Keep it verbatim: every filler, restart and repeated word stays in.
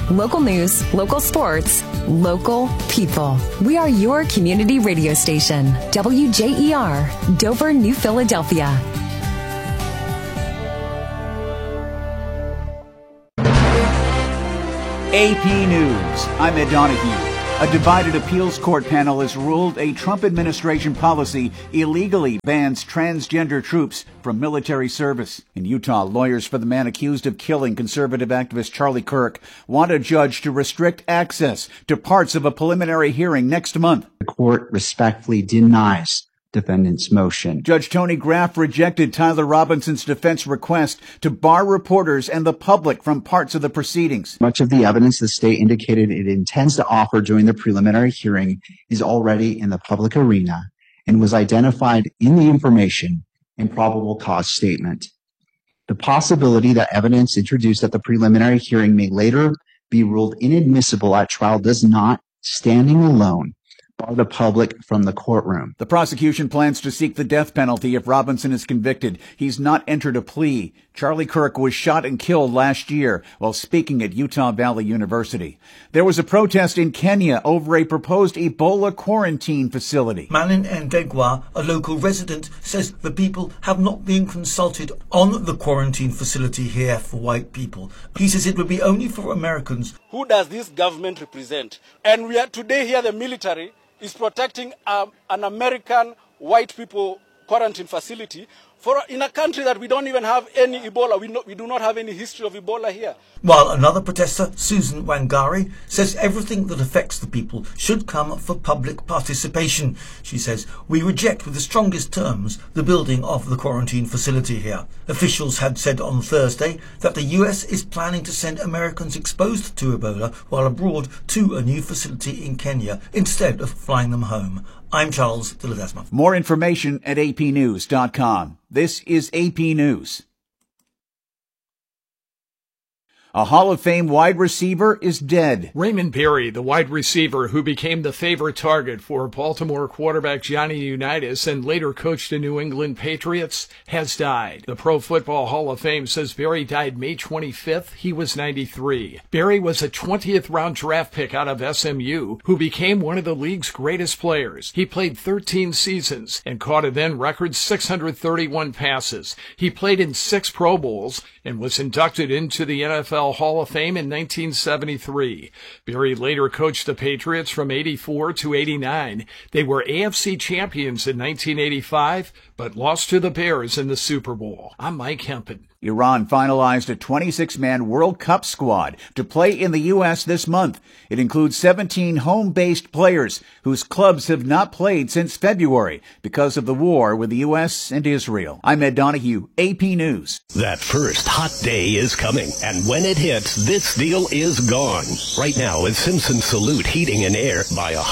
Local news, local sports, local people. We are your community radio station. W J E R, Dover, New Philadelphia. A P News. I'm Ed Donahue. A divided appeals court panel has ruled a Trump administration policy illegally bans transgender troops from military service. In Utah, lawyers for the man accused of killing conservative activist Charlie Kirk want a judge to restrict access to parts of a preliminary hearing next month. The court respectfully denies defendant's motion. Judge Tony Graff rejected Tyler Robinson's defense request to bar reporters and the public from parts of the proceedings. Much of the evidence the state indicated it intends to offer during the preliminary hearing is already in the public arena and was identified in the information and probable cause statement. The possibility that evidence introduced at the preliminary hearing may later be ruled inadmissible at trial does not, standing alone, bar the public from the courtroom. The prosecution plans to seek the death penalty if Robinson is convicted. He's not entered a plea. Charlie Kirk was shot and killed last year while speaking at Utah Valley University. There was a protest in Kenya over a proposed Ebola quarantine facility. Malin Ndegwa, a local resident, says the people have not been consulted on the quarantine facility here for white people. He says it would be only for Americans. Who does this government represent? And we are today here, the military is protecting um, an American white people quarantine facility for in a country that we don't even have any Ebola. We, no, we do not have any history of Ebola here. While another protester, Susan Wangari, says everything that affects the people should come for public participation. She says, we reject with the strongest terms the building of the quarantine facility here. Officials had said on Thursday that the U S is planning to send Americans exposed to Ebola while abroad to a new facility in Kenya instead of flying them home. I'm Charles de Ledesma. More information at A P news dot com. This is A P News. A Hall of Fame wide receiver is dead. Raymond Berry, the wide receiver who became the favorite target for Baltimore quarterback Johnny Unitas and later coached the New England Patriots, has died. The Pro Football Hall of Fame says Berry died May twenty-fifth. He was ninety-three. Berry was a twentieth round draft pick out of S M U who became one of the league's greatest players. He played thirteen seasons and caught a then record six hundred thirty-one passes. He played in six Pro Bowls and was inducted into the N F L Hall of Fame in nineteen seventy-three. Berry later coached the Patriots from eighty-four to eighty-nine. They were A F C champions in nineteen eighty-five, but lost to the Bears in the Super Bowl. I'm Mike Hempen. Iran finalized a twenty-six man World Cup squad to play in the U S this month. It includes seventeen home-based players whose clubs have not played since February because of the war with the U S and Israel. I'm Ed Donahue, A P News. That first hot day is coming, and when it hits, this deal is gone. Right now, at Simpson Salute Heating and Air, buy a